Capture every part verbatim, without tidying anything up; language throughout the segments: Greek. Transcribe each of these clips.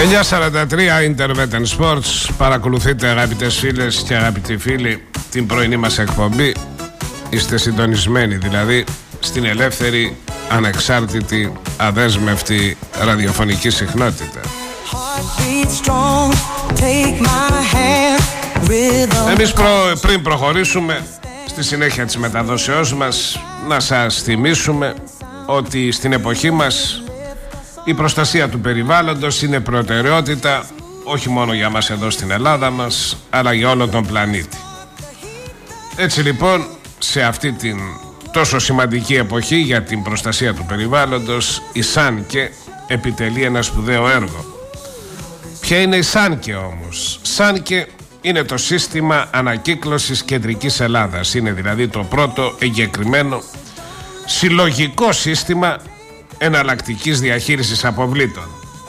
εννιά σαράντα τρία Internet and Sports. Παρακολουθείτε, αγαπητές φίλες και αγαπητοί φίλοι, την πρωινή μας εκπομπή. Είστε συντονισμένοι δηλαδή στην ελεύθερη, ανεξάρτητη, αδέσμευτη ραδιοφωνική συχνότητα. Εμείς προ, πριν προχωρήσουμε στη συνέχεια της μεταδόσεώς μας, να σας θυμίσουμε ότι στην εποχή μας η προστασία του περιβάλλοντος είναι προτεραιότητα όχι μόνο για μας εδώ στην Ελλάδα μας, αλλά για όλο τον πλανήτη. Έτσι λοιπόν, σε αυτή την τόσο σημαντική εποχή για την προστασία του περιβάλλοντος, η ΣΑΝΚΕ επιτελεί ένα σπουδαίο έργο. Ποια είναι η ΣΑΝΚΕ όμως? ΣΑΝΚΕ είναι το σύστημα ανακύκλωσης κεντρικής Ελλάδας. Είναι δηλαδή το πρώτο εγκεκριμένο συλλογικό σύστημα εναλλακτικής διαχείρισης αποβλήτων.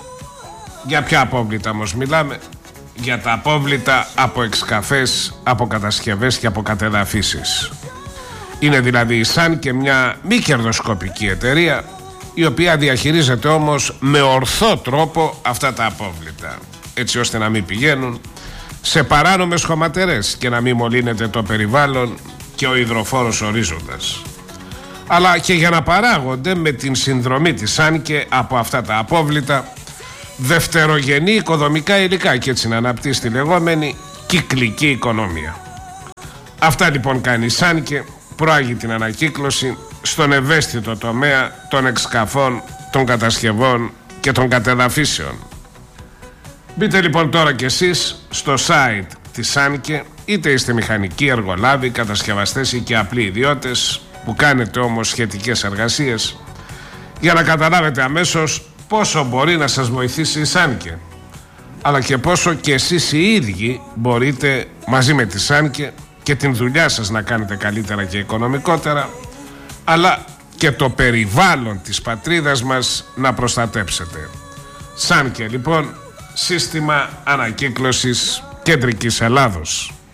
Για ποια απόβλητα όμως μιλάμε? Για τα απόβλητα από εξκαφές, από κατασκευές και από κατεδαφίσεις. Είναι δηλαδή η ΣΑΝΚΕ μια μη κερδοσκοπική εταιρεία, η οποία διαχειρίζεται όμως με ορθό τρόπο αυτά τα απόβλητα, έτσι ώστε να μην πηγαίνουν σε παράνομες χωματερές και να μην μολύνεται το περιβάλλον και ο υδροφόρος ορίζοντας, αλλά και για να παράγονται με την συνδρομή της ΣΑΝΚΕ από αυτά τα απόβλητα δευτερογενή οικοδομικά υλικά και έτσι να αναπτύσσει τη λεγόμενη κυκλική οικονομία. Αυτά λοιπόν κάνει η ΣΑΝΚΕ, προάγει την ανακύκλωση στον ευαίσθητο τομέα των εξκαφών, των κατασκευών και των κατεδαφίσεων. Μπείτε λοιπόν τώρα κι εσείς στο site της ΣΑΝΚΕ, είτε είστε μηχανικοί, εργολάβοι, κατασκευαστές ή και απλοί ιδιώτες που κάνετε όμως σχετικές εργασίες, για να καταλάβετε αμέσως πόσο μπορεί να σας βοηθήσει η ΣΑΝΚΕ, αλλά και πόσο και εσείς οι ίδιοι μπορείτε μαζί με τη ΣΑΝΚΕ και την δουλειά σας να κάνετε καλύτερα και οικονομικότερα, αλλά και το περιβάλλον της πατρίδας μας να προστατέψετε. ΣΑΝΚΕ λοιπόν, σύστημα ανακύκλωσης κεντρικής Ελλάδος.